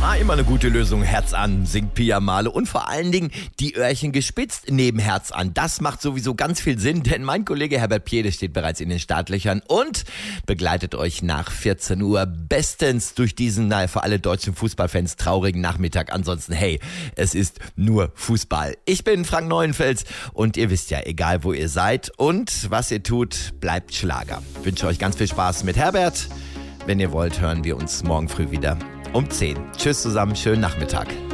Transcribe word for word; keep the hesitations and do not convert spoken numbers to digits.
Ah, immer eine gute Lösung. Herz an, singt Pia Mahle. Und vor allen Dingen die Öhrchen gespitzt neben Herz an. Das macht sowieso ganz viel Sinn, denn mein Kollege Herbert Piede steht bereits in den Startlöchern und begleitet euch nach vierzehn Uhr bestens durch diesen, naja, für alle deutschen Fußballfans traurigen Nachmittag. Ansonsten, hey, es ist nur Fußball. Ich bin Frank Neuenfels und ihr wisst ja, egal wo ihr seid und was ihr tut, bleibt Schlager. Ich wünsche euch ganz viel Spaß mit Herbert. Wenn ihr wollt, hören wir uns morgen früh wieder um zehn. Tschüss zusammen, schönen Nachmittag.